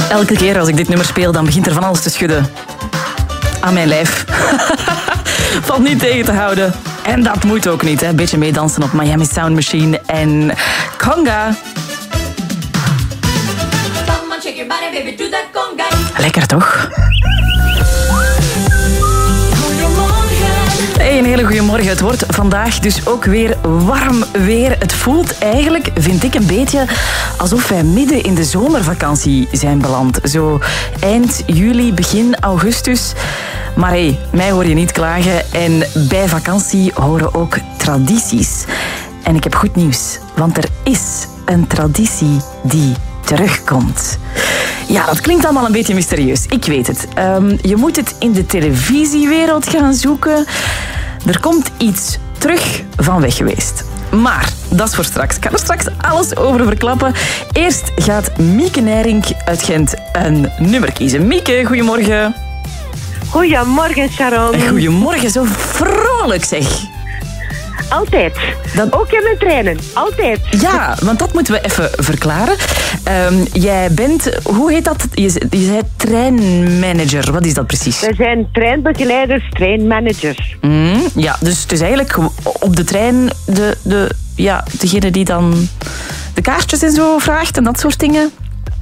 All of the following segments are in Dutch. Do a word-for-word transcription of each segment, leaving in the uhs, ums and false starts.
Elke keer als ik dit nummer speel, dan begint er van alles te schudden. Aan mijn lijf. Valt niet tegen te houden. En dat moet ook niet, hè. Een beetje meedansen op Miami Sound Machine en Conga. Lekker toch? Hey, een hele goede morgen. Het wordt vandaag dus ook weer warm weer. Het voelt eigenlijk, vind ik, een beetje alsof wij midden in de zomervakantie zijn beland. Zo eind juli, begin augustus. Maar hé, hey, mij hoor je niet klagen. En bij vakantie horen ook tradities. En ik heb goed nieuws, want er is een traditie die terugkomt. Ja, dat klinkt allemaal een beetje mysterieus. Ik weet het. Um, je moet het in de televisiewereld gaan zoeken. Er komt iets terug van weg geweest. Maar dat is voor straks. Ik ga er straks alles over verklappen. Eerst gaat Mieke Nijrink uit Gent een nummer kiezen. Mieke, goedemorgen. Goedemorgen, Sharon. Goedemorgen, zo vrolijk zeg. Altijd. Dat... Ook in mijn treinen. Altijd. Ja, want dat moeten we even verklaren. Um, jij bent, hoe heet dat? Je, je zei treinmanager. Wat is dat precies? We zijn treinbegeleiders, treinmanagers. Mm, ja, dus het is eigenlijk op de trein de, de, ja, degene die dan de kaartjes en zo vraagt en dat soort dingen.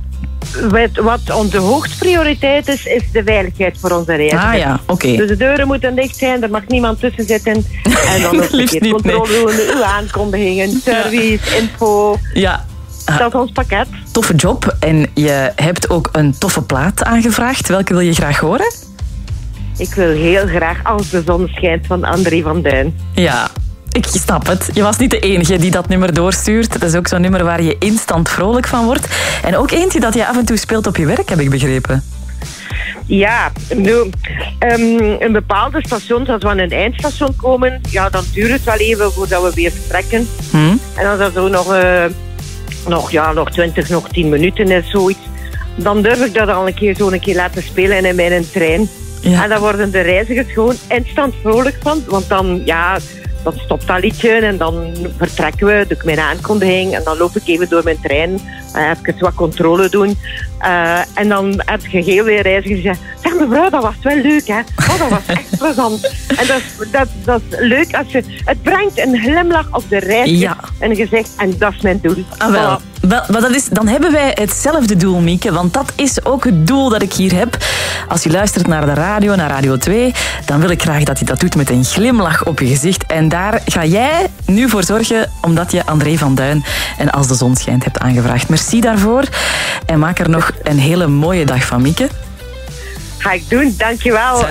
Wat onze hoogstprioriteit is, is de veiligheid voor onze reizigers. Ah ja, oké. Okay. Dus de deuren moeten dicht zijn, er mag niemand tussen zitten. En dan ook een keer controle doen, nee. Uw aankondigingen, service, ja. info. Ja. Dat is ons pakket. Toffe job. En je hebt ook een toffe plaat aangevraagd. Welke wil je graag horen? Ik wil heel graag Als de zon schijnt van André van Duin. Ja. Ik snap het. Je was niet de enige die dat nummer doorstuurt. Dat is ook zo'n nummer waar je instant vrolijk van wordt. En ook eentje dat je af en toe speelt op je werk, heb ik begrepen. Ja, nu, um, een bepaalde stations, als we aan een eindstation komen, ja, dan duurt het wel even voordat we weer vertrekken. Hmm. En als dat zo nog, uh, nog, ja, nog twintig, nog tien minuten is, zoiets, dan durf ik dat al een keer zo een keer laten spelen in mijn trein. Ja. En dan worden de reizigers gewoon instant vrolijk van, want dan, ja... Dan stopt dat liedje en dan vertrekken we, doe ik mijn aankondiging en dan loop ik even door mijn trein, uh, even wat controle doen. Uh, en dan heb je heel veel reizigers die zeggen, zeg mevrouw, dat was wel leuk, hè? Oh, dat was echt plezant. En dat is, dat, dat is leuk als je... Het brengt een glimlach op de reiziger ja. en je zegt, en dat is mijn doel. Ah, wel. Voilà. Wel, maar dat is, dan hebben wij hetzelfde doel, Mieke. Want dat is ook het doel dat ik hier heb. Als je luistert naar de radio, naar Radio twee... dan wil ik graag dat je dat doet met een glimlach op je gezicht. En daar ga jij nu voor zorgen... omdat je André van Duin en Als de zon schijnt hebt aangevraagd. Merci daarvoor. En maak er nog een hele mooie dag van, Mieke. Ga ik doen, dankjewel.